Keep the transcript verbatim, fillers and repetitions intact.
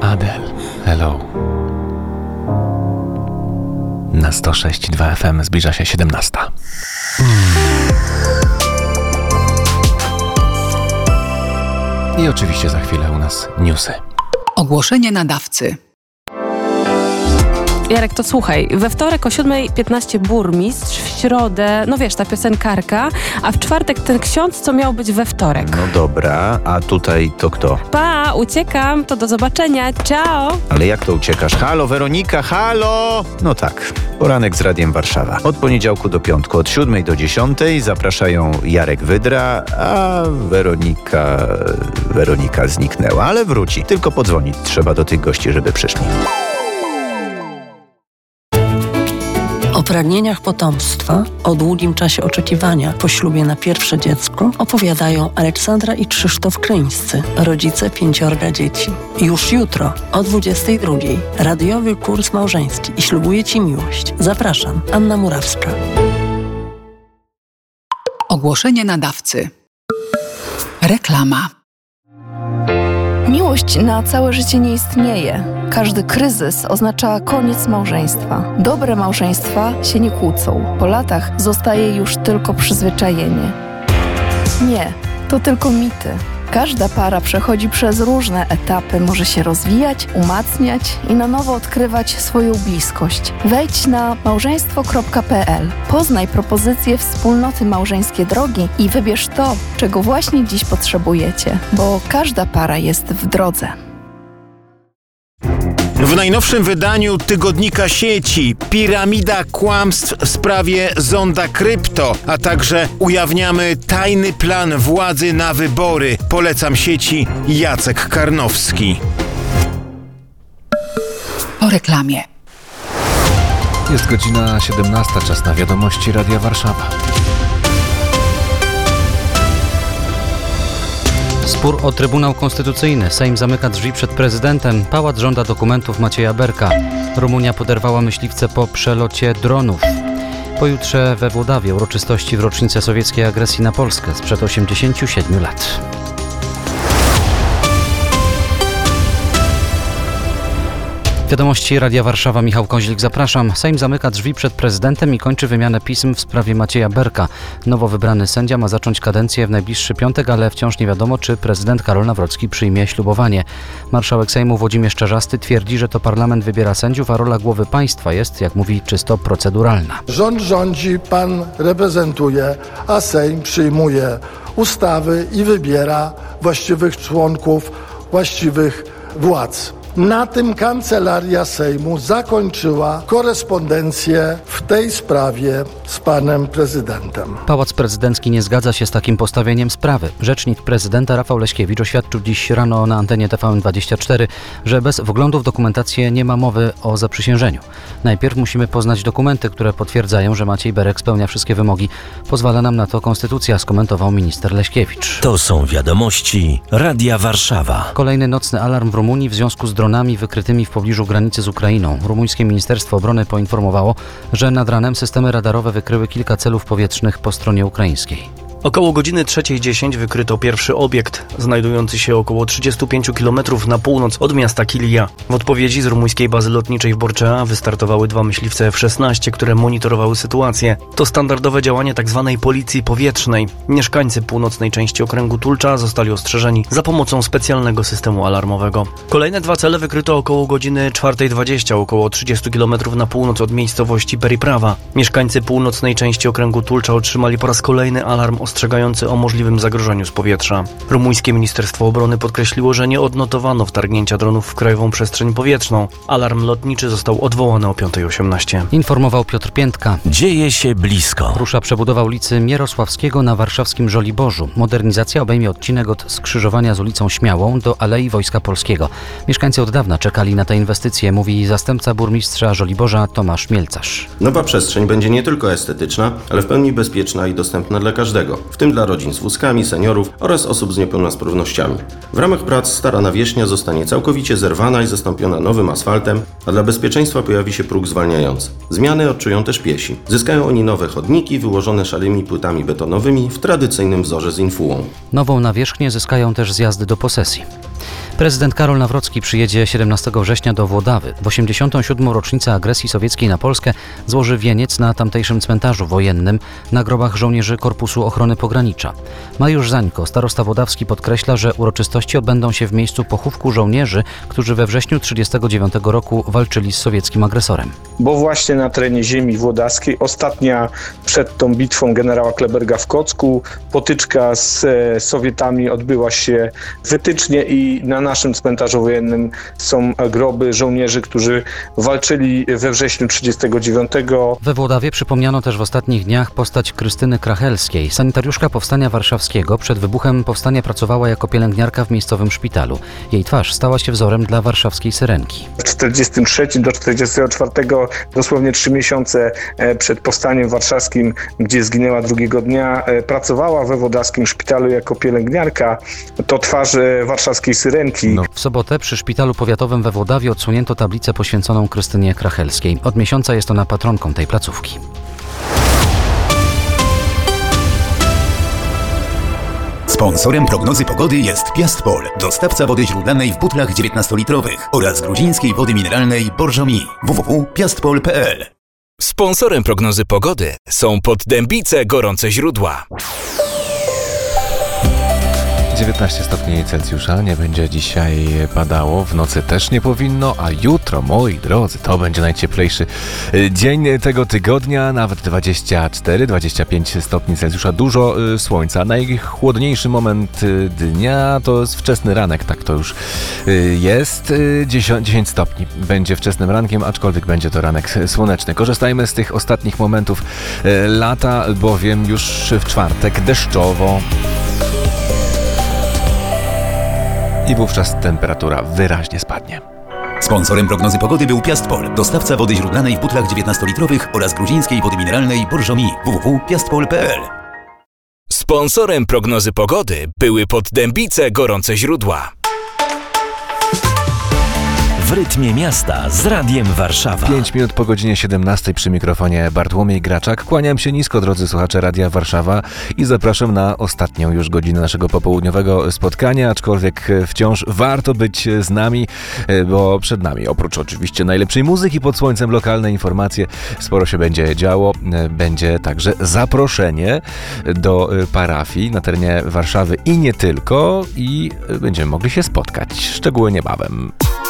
Adele, hello. Na sto sześć i dwa F M zbliża się siedemnasta. I oczywiście za chwilę u nas newsy. Ogłoszenie nadawcy. Jarek, to słuchaj, we wtorek o siódma piętnaście burmistrz, w środę, no wiesz, ta piosenkarka, a w czwartek ten ksiądz, co miał być we wtorek. No dobra, a tutaj to kto? Pa, uciekam, to do zobaczenia, ciao! Ale jak to uciekasz? Halo, Weronika, halo! No tak, poranek z Radiem Warszawa. Od poniedziałku do piątku, od siódmej do dziesiątej zapraszają Jarek Wydra, a Weronika... Weronika zniknęła, ale wróci. Tylko podzwonić trzeba do tych gości, żeby przyszli. O pragnieniach potomstwa, o długim czasie oczekiwania po ślubie na pierwsze dziecko opowiadają Aleksandra i Krzysztof Kryńscy, rodzice pięciorga dzieci. Już jutro o dwudziestej drugiej radiowy kurs małżeński i ślubuję Ci miłość. Zapraszam, Anna Murawska. Ogłoszenie nadawcy. Reklama. Miłość na całe życie nie istnieje. Każdy kryzys oznacza koniec małżeństwa. Dobre małżeństwa się nie kłócą. Po latach zostaje już tylko przyzwyczajenie. Nie, to tylko mity. Każda para przechodzi przez różne etapy, może się rozwijać, umacniać i na nowo odkrywać swoją bliskość. Wejdź na małżeństwo kropka p l, poznaj propozycje wspólnoty Małżeńskie Drogi i wybierz to, czego właśnie dziś potrzebujecie, bo każda para jest w drodze. W najnowszym wydaniu tygodnika sieci Piramida kłamstw w sprawie zonda krypto, a także ujawniamy tajny plan władzy na wybory. Polecam sieci Jacek Karnowski. Po reklamie. Jest godzina siedemnasta, czas na wiadomości Radia Warszawa. Spór o Trybunał Konstytucyjny. Sejm zamyka drzwi przed prezydentem. Pałac żąda dokumentów Macieja Berka. Rumunia poderwała myśliwce po przelocie dronów. Pojutrze we Włodawie uroczystości w rocznicę sowieckiej agresji na Polskę sprzed osiemdziesięciu siedmiu lat. Wiadomości Radia Warszawa, Michał Koźlik, zapraszam. Sejm zamyka drzwi przed prezydentem i kończy wymianę pism w sprawie Macieja Berka. Nowo wybrany sędzia ma zacząć kadencję w najbliższy piątek, ale wciąż nie wiadomo, czy prezydent Karol Nawrocki przyjmie ślubowanie. Marszałek Sejmu Włodzimierz Czarzasty twierdzi, że to parlament wybiera sędziów, a rola głowy państwa jest, jak mówi, czysto proceduralna. Rząd rządzi, pan reprezentuje, a Sejm przyjmuje ustawy i wybiera właściwych członków, właściwych władz. Na tym Kancelaria Sejmu zakończyła korespondencję w tej sprawie z panem prezydentem. Pałac Prezydencki nie zgadza się z takim postawieniem sprawy. Rzecznik prezydenta Rafał Leśkiewicz oświadczył dziś rano na antenie T V N dwadzieścia cztery, że bez wglądu w dokumentację nie ma mowy o zaprzysiężeniu. Najpierw musimy poznać dokumenty, które potwierdzają, że Maciej Berek spełnia wszystkie wymogi. Pozwala nam na to konstytucja, skomentował minister Leśkiewicz. To są wiadomości Radia Warszawa. Kolejny nocny alarm w Rumunii w związku z dronami wykrytymi w pobliżu granicy z Ukrainą. Rumuńskie Ministerstwo Obrony poinformowało, że nad ranem systemy radarowe wykryły kilka celów powietrznych po stronie ukraińskiej. Około godziny trzeciej dziesięć wykryto pierwszy obiekt, znajdujący się około trzydziestu pięciu kilometrów na północ od miasta Kilija. W odpowiedzi z rumuńskiej bazy lotniczej w Borcea wystartowały dwa myśliwce F szesnaście, które monitorowały sytuację. To standardowe działanie tzw. policji powietrznej. Mieszkańcy północnej części okręgu Tulcza zostali ostrzeżeni za pomocą specjalnego systemu alarmowego. Kolejne dwa cele wykryto około godziny czwartej dwadzieścia, około trzydziestu kilometrów na północ od miejscowości Periprawa. Mieszkańcy północnej części okręgu Tulcza otrzymali po raz kolejny alarm ostrzegający o możliwym zagrożeniu z powietrza. Rumuńskie Ministerstwo Obrony podkreśliło, że nie odnotowano wtargnięcia dronów w krajową przestrzeń powietrzną. Alarm lotniczy został odwołany o piąta osiemnaście. Informował Piotr Piętka. Dzieje się blisko. Rusza przebudowa ulicy Mierosławskiego na warszawskim Żoliborzu. Modernizacja obejmie odcinek od skrzyżowania z ulicą Śmiałą do Alei Wojska Polskiego. Mieszkańcy od dawna czekali na te inwestycje, mówi zastępca burmistrza Żoliborza Tomasz Mielcarz. Nowa przestrzeń będzie nie tylko estetyczna, ale w pełni bezpieczna i dostępna dla każdego, w tym dla rodzin z wózkami, seniorów oraz osób z niepełnosprawnościami. W ramach prac stara nawierzchnia zostanie całkowicie zerwana i zastąpiona nowym asfaltem, a dla bezpieczeństwa pojawi się próg zwalniający. Zmiany odczują też piesi. Zyskają oni nowe chodniki wyłożone szarymi płytami betonowymi w tradycyjnym wzorze z infułą. Nową nawierzchnię zyskają też zjazdy do posesji. Prezydent Karol Nawrocki przyjedzie siedemnastego września do Włodawy. W osiemdziesiątą siódmą rocznicę agresji sowieckiej na Polskę złoży wieniec na tamtejszym cmentarzu wojennym na grobach żołnierzy Korpusu Ochrony Pogranicza. Mariusz Zańko, starosta włodawski, podkreśla, że uroczystości odbędą się w miejscu pochówku żołnierzy, którzy we wrześniu tysiąc dziewięćset trzydziestego dziewiątego roku walczyli z sowieckim agresorem. Bo właśnie na terenie ziemi włodawskiej ostatnia przed tą bitwą generała Kleberga w Kocku potyczka z Sowietami odbyła się wytycznie i na naszym cmentarzu wojennym są groby żołnierzy, którzy walczyli we wrześniu tysiąc dziewięćset trzydziestego dziewiątego. We Włodawie przypomniano też w ostatnich dniach postać Krystyny Krachelskiej. Sanitariuszka Powstania Warszawskiego przed wybuchem powstania pracowała jako pielęgniarka w miejscowym szpitalu. Jej twarz stała się wzorem dla warszawskiej Syrenki. W czterdziestym trzecim do czterdziestego czwartego, dosłownie trzy miesiące przed powstaniem warszawskim, gdzie zginęła drugiego dnia, pracowała we włodawskim szpitalu jako pielęgniarka. To twarz warszawskiej Syrenki. No, w sobotę przy szpitalu powiatowym we Włodawie odsunięto tablicę poświęconą Krystynie Krachelskiej. Od miesiąca jest ona patronką tej placówki. Sponsorem prognozy pogody jest Piastpol, dostawca wody źródlanej w butlach dziewiętnastolitrowych oraz gruzińskiej wody mineralnej Borżomi. w w w kropka piastpol kropka p l. Sponsorem prognozy pogody są Poddębice Gorące Źródła. dziewiętnaście stopni Celsjusza, nie będzie dzisiaj padało, w nocy też nie powinno, a jutro, moi drodzy, to będzie najcieplejszy dzień tego tygodnia, nawet dwadzieścia cztery dwadzieścia pięć stopni Celsjusza, dużo słońca. Najchłodniejszy moment dnia to jest wczesny ranek, tak to już jest, dziesięć stopni będzie wczesnym rankiem, aczkolwiek będzie to ranek słoneczny. Korzystajmy z tych ostatnich momentów lata, bowiem już w czwartek deszczowo. I wówczas temperatura wyraźnie spadnie. Sponsorem prognozy pogody był Piastpol, dostawca wody źródlanej w butlach dziewiętnastolitrowych oraz gruzińskiej wody mineralnej Borżomi. w w w kropka piastpol kropka p l. Sponsorem prognozy pogody były Poddębice Gorące Źródła. W rytmie miasta z Radiem Warszawa. pięć minut po godzinie siedemnastej przy mikrofonie Bartłomiej Graczak. Kłaniam się nisko, drodzy słuchacze Radia Warszawa, i zapraszam na ostatnią już godzinę naszego popołudniowego spotkania, aczkolwiek wciąż warto być z nami, bo przed nami, oprócz oczywiście najlepszej muzyki pod słońcem, lokalne informacje, sporo się będzie działo. Będzie także zaproszenie do parafii na terenie Warszawy i nie tylko, i będziemy mogli się spotkać. Szczegóły niebawem.